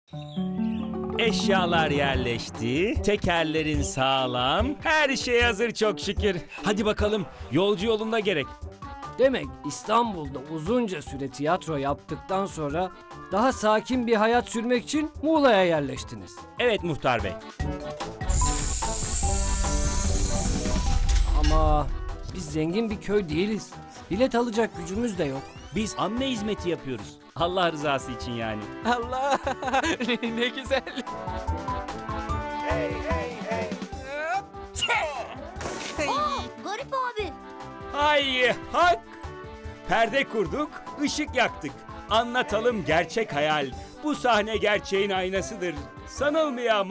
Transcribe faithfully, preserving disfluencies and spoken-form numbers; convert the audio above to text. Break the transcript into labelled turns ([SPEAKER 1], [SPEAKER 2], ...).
[SPEAKER 1] Eşyalar yerleşti, tekerlerin sağlam, her şey hazır çok şükür. Hadi bakalım, yolcu yolunda gerek.
[SPEAKER 2] Demek İstanbul'da uzunca süre tiyatro yaptıktan sonra daha sakin bir hayat sürmek için Muğla'ya yerleştiniz.
[SPEAKER 1] Evet muhtar bey.
[SPEAKER 2] Ama biz zengin bir köy değiliz. Bilet alacak gücümüz de yok.
[SPEAKER 1] Biz amme hizmeti yapıyoruz. Allah rızası için yani.
[SPEAKER 3] Allah ne güzel.
[SPEAKER 4] Garip abi.
[SPEAKER 1] Hay hak! Perde kurduk, ışık yaktık. Anlatalım gerçek hayal. Bu sahne gerçeğin aynasıdır. Sanılmayan